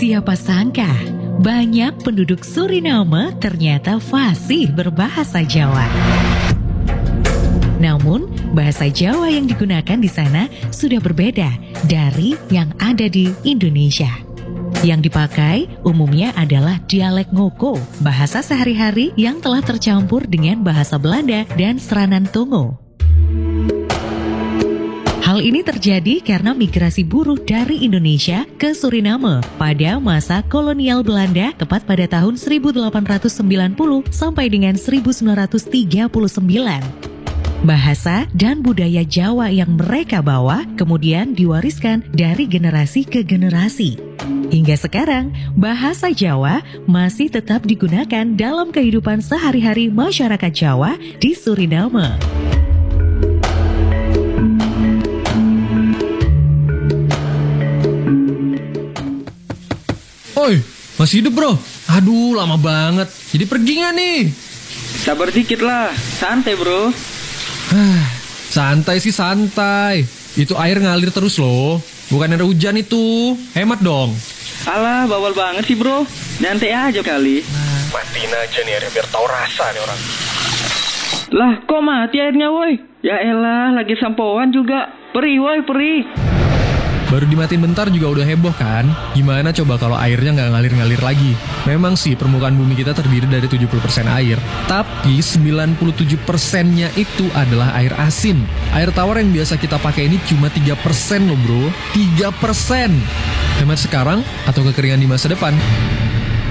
Siapa sangka, banyak penduduk Suriname ternyata fasih berbahasa Jawa. Namun, bahasa Jawa yang digunakan di sana sudah berbeda dari yang ada di Indonesia. Yang dipakai umumnya adalah dialek Ngoko, bahasa sehari-hari yang telah tercampur dengan bahasa Belanda dan Seranan Tongo. Hal ini terjadi karena migrasi buruh dari Indonesia ke Suriname pada masa kolonial Belanda tepat pada tahun 1890 sampai dengan 1939. Bahasa dan budaya Jawa yang mereka bawa kemudian diwariskan dari generasi ke generasi. Hingga sekarang, bahasa Jawa masih tetap digunakan dalam kehidupan sehari-hari masyarakat Jawa di Suriname. Oi, masih hidup bro? Aduh, lama banget. Jadi pergi nggak nih? Sabar dikit lah, santai bro. Santai sih santai. Itu air ngalir terus loh. Bukan air hujan itu. Hemat dong. Alah, bawal banget sih bro. Nyantai aja kali. Matiin aja nih airnya biar tahu rasa nih orang. Lah, kok mati airnya woi? Ya elah, lagi sampoan juga. Perih woi, perih. Baru dimatiin bentar juga udah heboh kan? Gimana coba kalau airnya nggak ngalir-ngalir lagi? Memang sih permukaan bumi kita terdiri dari 70% air. Tapi 97%-nya itu adalah air asin. Air tawar yang biasa kita pakai ini cuma 3% loh bro. 3%! Hemat sekarang atau kekeringan di masa depan?